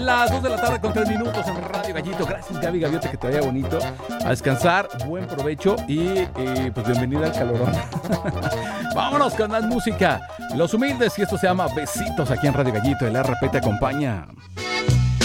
Las 2 de la tarde con 3 minutos en Radio Gallito. Gracias, Gaby Gaviote, que te vaya bonito. A descansar, buen provecho y pues bienvenida al calorón. Vámonos con más música. Los Humildes, y esto se llama Besitos aquí en Radio Gallito. El RP te acompaña.